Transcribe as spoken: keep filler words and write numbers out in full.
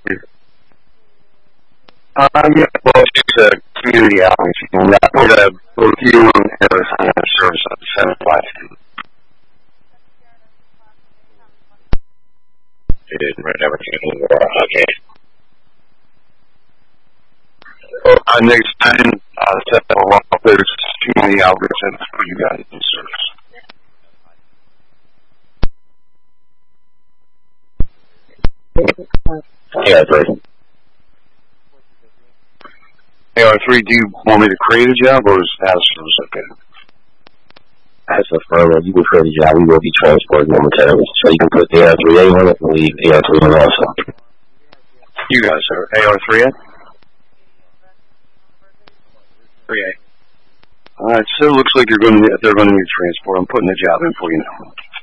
Uh, yeah, well, it's a community outreach. And I put a review on Arizona service on the Senate life. They didn't run everything anymore. Okay. Well, Uh, next time, uh, set up a there's community outreach and for you guys in service. yeah, great. A R three, do you want me to create a job or is that service okay? As a firm, if you can create a job, we will be transporting momentarily. So you can put A R three A on it and leave A R three on also. You guys are A R three A? three A. Alright, so it looks like you're going to, they're going to need transport. I'm putting the job in for you now.